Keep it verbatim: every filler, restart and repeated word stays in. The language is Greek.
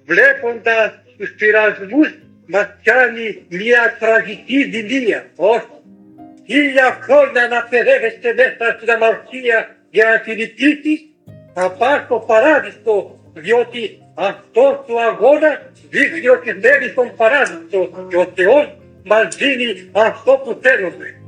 βλέποντας τους πειρασμούς μας κάνει μια τραγική δειλία. Όχι. Χίλια χρόνια να παιδεύεστε μέσα στην αμαρτία για να τη νικήσεις, θα πας στο παράδεισο, διότι αυτός ο αγώνας δείχνει ότι θέλει τον παράδεισο και ο Θεός μας δίνει αυτό που θέλουμε.